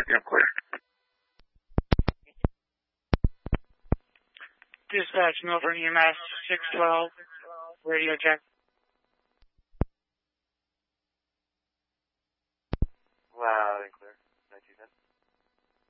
You're clear. Dispatch, Milford EMS 612, radio check. Loud and clear. 927.